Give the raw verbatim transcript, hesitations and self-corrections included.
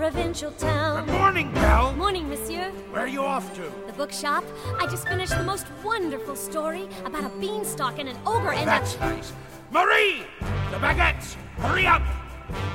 Provincial town. Good morning, Belle. Morning, monsieur. Where are you off to? The bookshop. I just finished the most wonderful story about a beanstalk and an ogre and That's a... nice. Marie! The baguettes! Hurry up!